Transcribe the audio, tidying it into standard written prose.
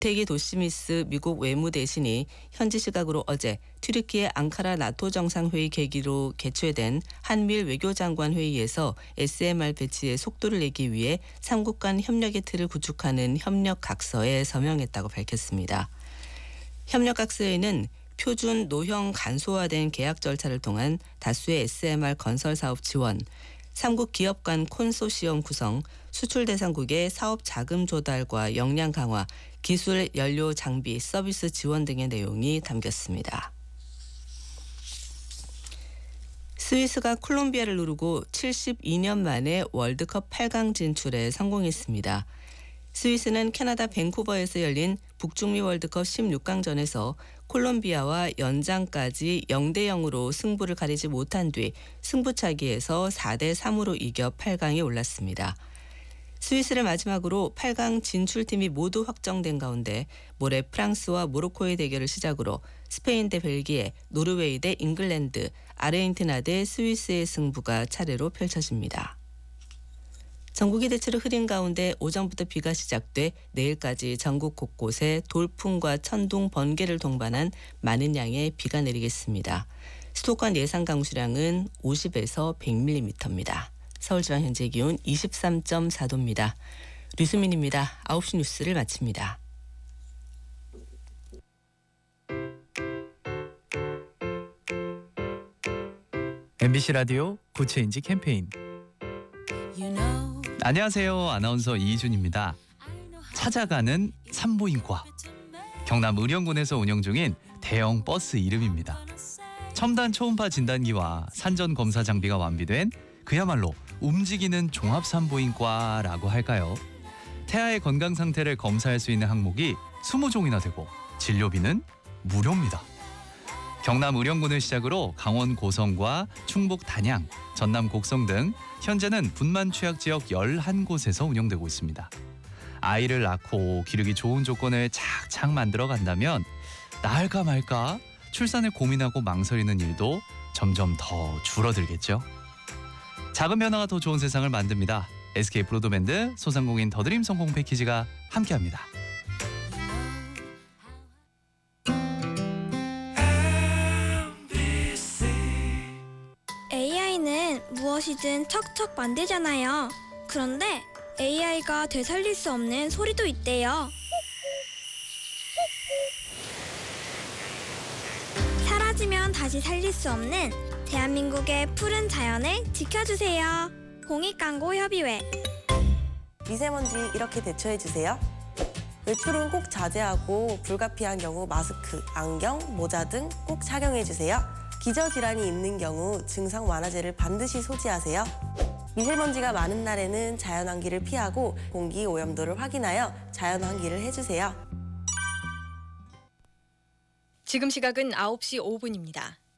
무태기 도시미스 미국 외무대신이 현지 시각으로 어제 튀르키예 앙카라 나토 정상회의 계기로 개최된 한미일 외교장관 회의에서 SMR 배치의 속도를 내기 위해 3국 간 협력의 틀을 구축하는 협력각서에 서명했다고 밝혔습니다. 협력각서에는 표준 노형 간소화된 계약 절차를 통한 다수의 SMR 건설 사업 지원, 3국 기업 간 콘소시엄 구성, 수출 대상국의 사업 자금 조달과 역량 강화, 기술, 연료, 장비, 서비스 지원 등의 내용이 담겼습니다. 스위스가 콜롬비아를 누르고 72년 만에 월드컵 8강 진출에 성공했습니다. 스위스는 캐나다 밴쿠버에서 열린 북중미 월드컵 16강전에서 콜롬비아와 연장까지 0대0으로 승부를 가리지 못한 뒤 승부차기에서 4대3으로 이겨 8강에 올랐습니다. 스위스를 마지막으로 8강 진출팀이 모두 확정된 가운데 모레 프랑스와 모로코의 대결을 시작으로 스페인 대 벨기에, 노르웨이 대 잉글랜드, 아르헨티나 대 스위스의 승부가 차례로 펼쳐집니다. 전국이 대체로 흐린 가운데 오전부터 비가 시작돼 내일까지 전국 곳곳에 돌풍과 천둥, 번개를 동반한 많은 양의 비가 내리겠습니다. 수도권 예상 강수량은 50에서 100mm입니다. 서울지방 현재 기온 23.4도입니다. 류수민입니다. 9시 뉴스를 마칩니다. MBC 라디오 고체인지 캠페인. 안녕하세요. 아나운서 이희준입니다. 찾아가는 산부인과. 경남 의령군에서 운영 중인 대형 버스 이름입니다. 첨단 초음파 진단기와 산전 검사 장비가 완비된 그야말로 움직이는 종합산부인과라고 할까요? 태아의 건강 상태를 검사할 수 있는 항목이 20종이나 되고 진료비는 무료입니다. 경남 의령군을 시작으로 강원 고성과 충북 단양, 전남 곡성 등 현재는 분만 취약 지역 11곳에서 운영되고 있습니다. 아이를 낳고 기르기 좋은 조건을 착착 만들어 간다면 낳을까 말까 출산을 고민하고 망설이는 일도 점점 더 줄어들겠죠. 작은 변화가 더 좋은 세상을 만듭니다. SK 브로드밴드 소상공인 더드림 성공 패키지가 함께합니다. AI는 무엇이든 척척 만들잖아요. 그런데 AI가 되살릴 수 없는 소리도 있대요. 사라지면 다시 살릴 수 없는 대한민국의 푸른 자연을 지켜주세요. 공익광고협의회. 미세먼지 이렇게 대처해주세요. 외출은 꼭 자제하고 불가피한 경우 마스크, 안경, 모자 등 꼭 착용해주세요. 기저질환이 있는 경우 증상 완화제를 반드시 소지하세요. 미세먼지가 많은 날에는 자연환기를 피하고 공기 오염도를 확인하여 자연환기를 해주세요. 지금 시각은 9시 5분입니다.